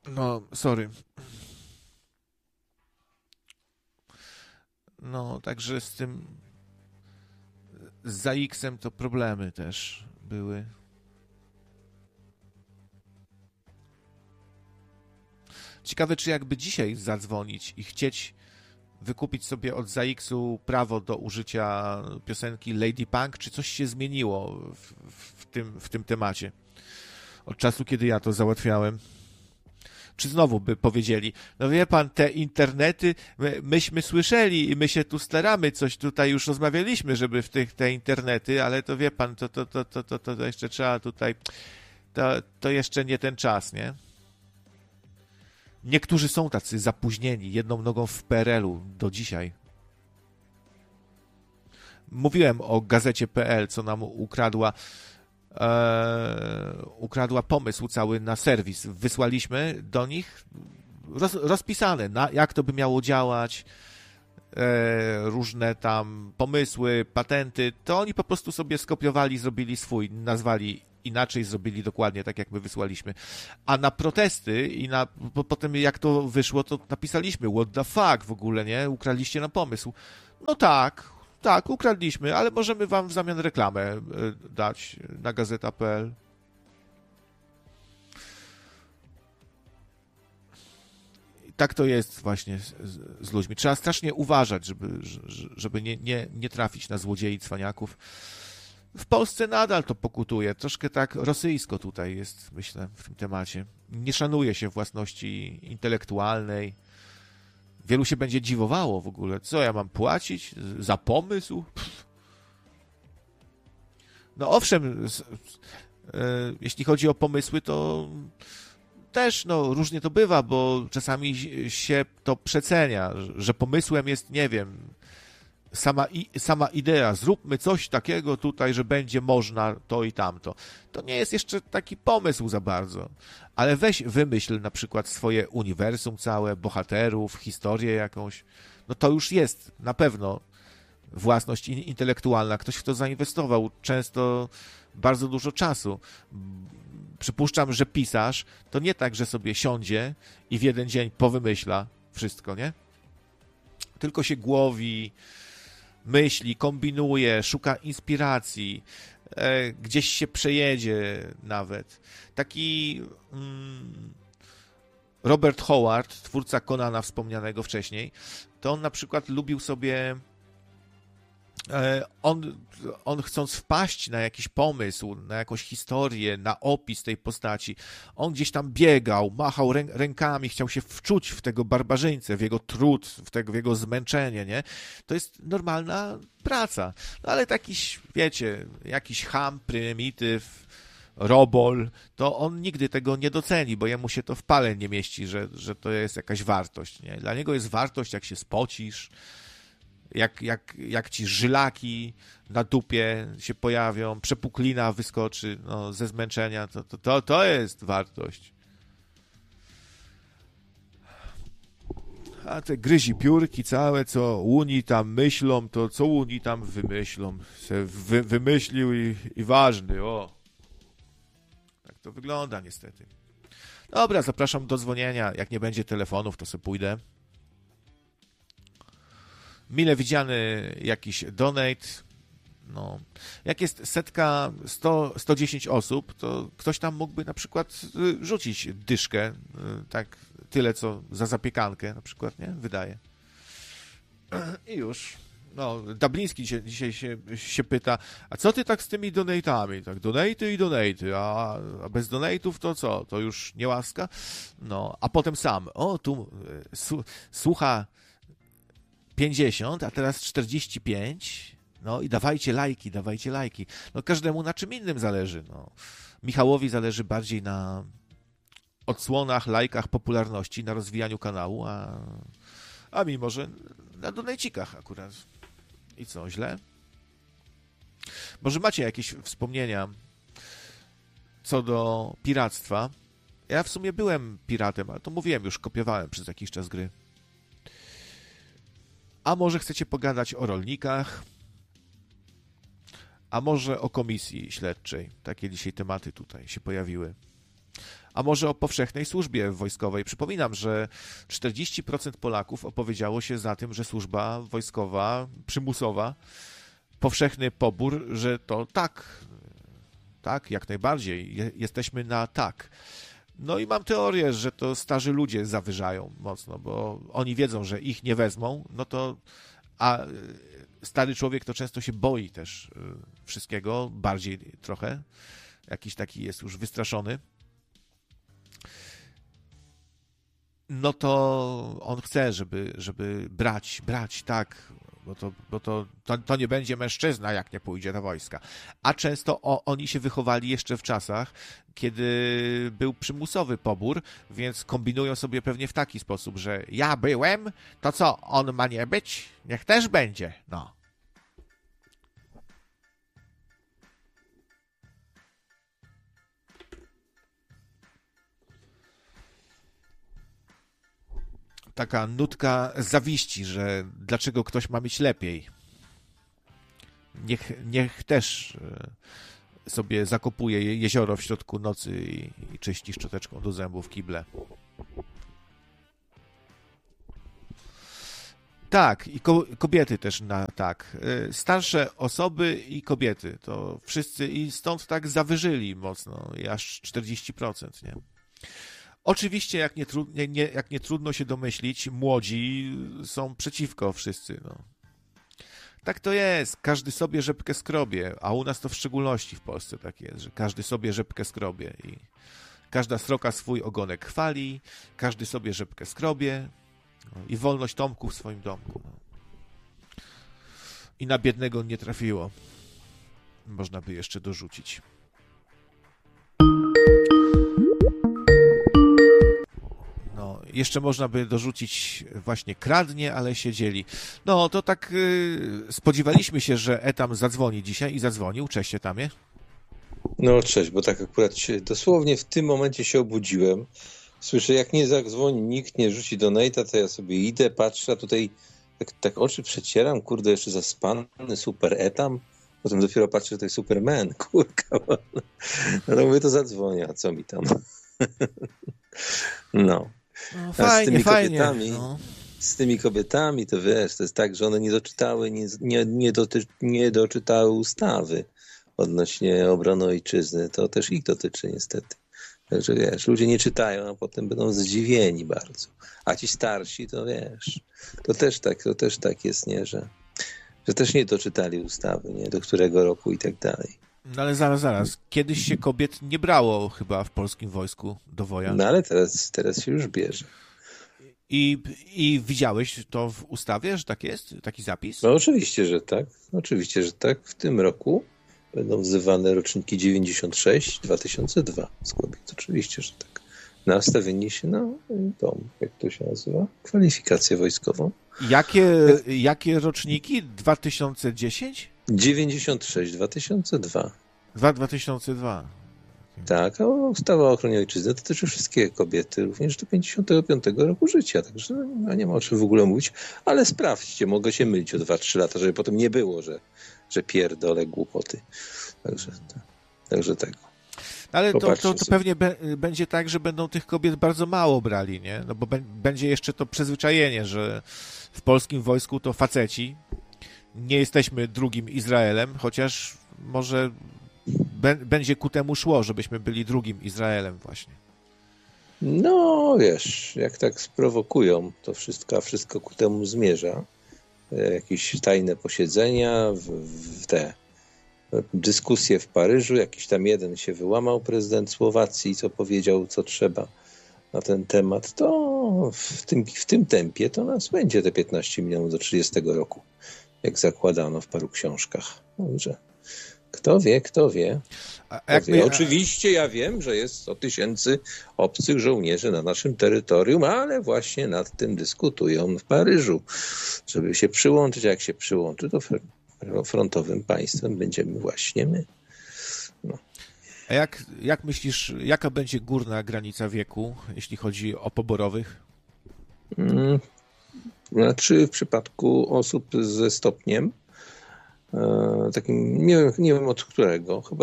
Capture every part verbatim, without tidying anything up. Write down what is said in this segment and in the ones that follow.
No, sorry. No, także z tym z ZAX-em to problemy też były. Ciekawe, czy jakby dzisiaj zadzwonić i chcieć wykupić sobie od ZAX-u prawo do użycia piosenki Lady Punk, czy coś się zmieniło w, w, tym, w tym temacie od czasu, kiedy ja to załatwiałem. Czy znowu by powiedzieli, no wie pan, te internety, my, myśmy słyszeli i my się tu staramy, coś tutaj już rozmawialiśmy, żeby w tych te internety, ale to wie pan, to, to, to, to, to, to jeszcze trzeba tutaj, to, to jeszcze nie ten czas, nie? Niektórzy są tacy zapóźnieni, jedną nogą w P R L-u do dzisiaj. Mówiłem o gazecie kropka pe el, co nam ukradła e, ukradła pomysł cały na serwis. Wysłaliśmy do nich roz, rozpisane, na, jak to by miało działać, e, różne tam pomysły, patenty. To oni po prostu sobie skopiowali, zrobili swój, nazwali inaczej, zrobili dokładnie tak, jak my wysłaliśmy. A na protesty i na po, potem jak to wyszło, to napisaliśmy what the fuck w ogóle, nie? Ukradliście nam pomysł. No tak, tak, ukradliśmy, ale możemy wam w zamian reklamę y, dać na gazeta kropka pe el. I tak to jest właśnie z, z ludźmi. Trzeba strasznie uważać, żeby, żeby nie, nie, nie trafić na złodziei, cwaniaków. W Polsce nadal to pokutuje. Troszkę tak rosyjsko tutaj jest, myślę, w tym temacie. Nie szanuje się własności intelektualnej. Wielu się będzie dziwowało w ogóle. Co, ja mam płacić za pomysł? Pff. No owszem, z, e, jeśli chodzi o pomysły, to też no, różnie to bywa, bo czasami się to przecenia, że pomysłem jest, nie wiem, Sama, i, sama idea, zróbmy coś takiego tutaj, że będzie można to i tamto. To nie jest jeszcze taki pomysł za bardzo. Ale weź wymyśl na przykład swoje uniwersum całe, bohaterów, historię jakąś. No to już jest na pewno własność intelektualna. Ktoś w to zainwestował często bardzo dużo czasu. Przypuszczam, że pisarz to nie tak, że sobie siądzie i w jeden dzień powymyśla wszystko, nie? Tylko się głowi, myśli, kombinuje, szuka inspiracji, e, gdzieś się przejedzie nawet. Taki mm, Robert Howard, twórca Conana wspomnianego wcześniej, to on na przykład lubił sobie e, on, on chcąc wpaść na jakiś pomysł, na jakąś historię, na opis tej postaci, on gdzieś tam biegał, machał rę, rękami, chciał się wczuć w tego barbarzyńcę, w jego trud, w, tego, w jego zmęczenie, nie? To jest normalna praca. No ale takiś, wiecie, jakiś cham, prymityw, robol, to on nigdy tego nie doceni, bo jemu się to w pale nie mieści, że, że to jest jakaś wartość, nie? Dla niego jest wartość, jak się spocisz, Jak, jak, jak ci żylaki na dupie się pojawią, przepuklina wyskoczy no, ze zmęczenia, to, to, to, to jest wartość. A te gryzi piórki całe, co Uni tam myślą, to co Uni tam wymyślą. Se wy, wymyślił i, i ważny, o. Tak to wygląda niestety. Dobra, zapraszam do dzwonienia. Jak nie będzie telefonów, to sobie pójdę. Mile widziany jakiś donate. No. Jak jest setka, sto, sto dziesięć osób, to ktoś tam mógłby na przykład rzucić dyszkę, tak tyle co za zapiekankę na przykład, nie? Wydaje. I już. No, Dabliński dzisiaj, dzisiaj się, się pyta, a co ty tak z tymi donatami? Tak, donaty i donaty, a, a bez donatów to co? To już nie łaska? No, a potem sam, o, tu su, słucha pięćdziesiąt, a teraz czterdzieści pięć, no i dawajcie lajki, dawajcie lajki. No każdemu na czym innym zależy, no. Michałowi zależy bardziej na odsłonach, lajkach, popularności, na rozwijaniu kanału, a, a mi może na donajcikach akurat. I co, źle? Może macie jakieś wspomnienia co do piractwa? Ja w sumie byłem piratem, ale to mówiłem już, kopiowałem przez jakiś czas gry. A może chcecie pogadać o rolnikach? A może o komisji śledczej? Takie dzisiaj tematy tutaj się pojawiły. a może o powszechnej służbie wojskowej. Przypominam, że czterdzieści procent Polaków opowiedziało się za tym, że służba wojskowa, przymusowa, powszechny pobór, że to tak, tak, jak najbardziej, Je, jesteśmy na tak. No i mam teorię, że to starzy ludzie zawyżają mocno, bo oni wiedzą, że ich nie wezmą, no to, a stary człowiek to często się boi też wszystkiego, bardziej trochę, jakiś taki jest już wystraszony, no to on chce, żeby, żeby brać, brać, tak, bo to, bo to, to, to nie będzie mężczyzna, jak nie pójdzie do wojska. A często o, oni się wychowali jeszcze w czasach, kiedy był przymusowy pobór, więc kombinują sobie pewnie w taki sposób, że ja byłem, to co, on ma nie być? Niech też będzie, no. Taka nutka zawiści, że dlaczego ktoś ma mieć lepiej. Niech, niech też sobie zakopuje jezioro w środku nocy i, i czyści szczoteczką do zębów kible. Tak, i ko- kobiety też na tak. Starsze osoby i kobiety, to wszyscy i stąd tak zawyżyli mocno, i aż czterdzieści procent, nie? Oczywiście, jak nie, tru- nie, nie, jak nie trudno się domyślić, młodzi są przeciwko wszyscy. No. Tak to jest. Każdy sobie rzepkę skrobie, a u nas to w szczególności w Polsce tak jest, że każdy sobie rzepkę skrobie i każda sroka swój ogonek chwali, każdy sobie rzepkę skrobie, no, i wolność Tomku w swoim domku. No. I na biednego nie trafiło. Można by jeszcze dorzucić. No, jeszcze można by dorzucić właśnie kradnie, ale siedzieli. No, to tak yy, spodziewaliśmy się, że Etam zadzwoni dzisiaj i zadzwonił. Cześć, Etamie. No, cześć, bo tak akurat się, dosłownie w tym momencie się obudziłem. Słyszę, jak nie zadzwoni nikt, nie rzuci donate'a, to ja sobie idę, patrzę, a tutaj tak, tak oczy przecieram, kurde, jeszcze zaspany, super Etam. Potem dopiero patrzę, że to jest Superman, kurka. No to mówię, to zadzwonię, a co mi tam? No. No fajnie, z tymi fajnie. Kobietami, no. Z tymi kobietami, to wiesz, to jest tak, że one nie doczytały, nie, nie, nie, doty, nie doczytały ustawy odnośnie obrony ojczyzny. To też ich dotyczy niestety. Także wiesz, ludzie nie czytają, a potem będą zdziwieni bardzo. A ci starsi, to wiesz, to też tak, to też tak jest, nie, że, że też nie doczytali ustawy, nie, do którego roku i tak dalej. No ale zaraz, zaraz. Kiedyś się kobiet nie brało chyba w polskim wojsku do woja. No ale teraz, teraz się już bierze. I, I widziałeś to w ustawie, że tak jest? Taki zapis? No oczywiście, że tak. Oczywiście, że tak. W tym roku będą wzywane roczniki dziewięćdziesiąt sześć dwa tysiące dwa z kobiet. Oczywiście, że tak. Nastawienie się na tą, jak to się nazywa? Kwalifikację wojskową. Jakie, jakie roczniki? dwa tysiące dziesięć? dziewięćdziesiąt sześć dwa tysiące dwa. dwa tysiące dwa. Tak, a ustawa o ochronie ojczyzny dotyczy wszystkie kobiety, również do pięćdziesiątego piątego roku życia, także no, nie ma o czym w ogóle mówić, ale sprawdźcie, mogę się mylić o dwa trzy lata, żeby potem nie było, że, że pierdolę głupoty. Także, także tego. Ale to, to, to pewnie be, będzie tak, że będą tych kobiet bardzo mało brali, nie? No bo be, będzie jeszcze to przyzwyczajenie, że w polskim wojsku to faceci, nie jesteśmy drugim Izraelem, chociaż może będzie ku temu szło, żebyśmy byli drugim Izraelem właśnie. No wiesz, jak tak sprowokują to wszystko, a wszystko ku temu zmierza. Jakieś tajne posiedzenia, w, w te dyskusje w Paryżu, jakiś tam jeden się wyłamał, prezydent Słowacji, co powiedział, co trzeba na ten temat, to w tym, w tym tempie to nas będzie te piętnaście milionów do trzydziestego roku, jak zakładano w paru książkach. Dobrze. Kto wie, kto wie. A kto jak wie. my... Oczywiście ja wiem, że jest sto tysięcy obcych żołnierzy na naszym terytorium, ale właśnie nad tym dyskutują w Paryżu, żeby się przyłączyć. Jak się przyłączy, to frontowym państwem będziemy właśnie my. No. A jak, jak myślisz, jaka będzie górna granica wieku, jeśli chodzi o poborowych? Hmm. Znaczy w przypadku osób ze stopniem, takim, nie wiem, nie wiem od którego, chyba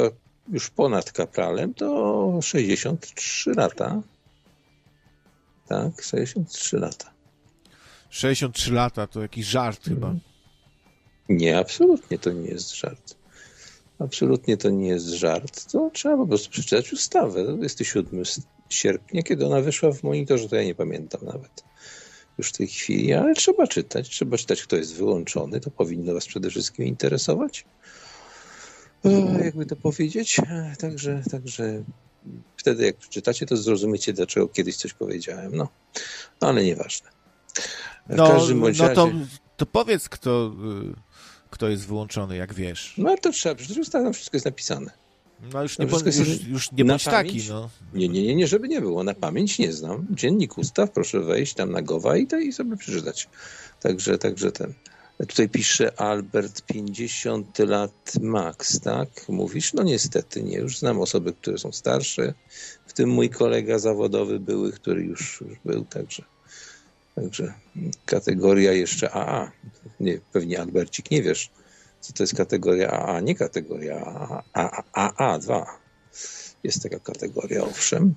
już ponad kapralem, to sześćdziesiąt trzy lata. Tak, sześćdziesiąt trzy lata. sześćdziesiąt trzy lata to jakiś żart chyba. Mhm. Nie, absolutnie to nie jest żart. Absolutnie to nie jest żart. To trzeba po prostu przeczytać ustawę. dwudziestego siódmego sierpnia, kiedy ona wyszła w monitorze, to ja nie pamiętam nawet już w tej chwili, ale trzeba czytać. Trzeba czytać, kto jest wyłączony. To powinno was przede wszystkim interesować. E, jakby to powiedzieć. E, Także, także wtedy jak przeczytacie, to zrozumiecie, dlaczego kiedyś coś powiedziałem. No, no ale nieważne. W No, każdym bądź no to, razie... to powiedz, kto, y, kto jest wyłączony, jak wiesz. No ale to trzeba, przecież ustawa, wszystko jest napisane. No już nie, No, bo, wszystko jest już, już nie na bądź pamięć? taki, no. Nie, nie, nie, nie, żeby nie było. Na pamięć nie znam. Dziennik ustaw, proszę wejść tam na Gowa i, to, i sobie przeczytać. Także, także ten. Tutaj pisze Albert, pięćdziesiąt lat max, tak? Mówisz? No niestety nie. Już znam osoby, które są starsze, w tym mój kolega zawodowy były, który już, już był, także. Także kategoria jeszcze A A. Nie, pewnie Albercik nie wiesz, co to jest kategoria A A, nie kategoria A A, A A dwa. Jest taka kategoria, owszem.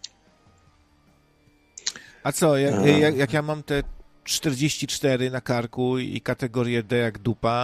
A co, jak, A. jak, jak ja mam te czterdzieści cztery na karku i kategorię D jak dupa,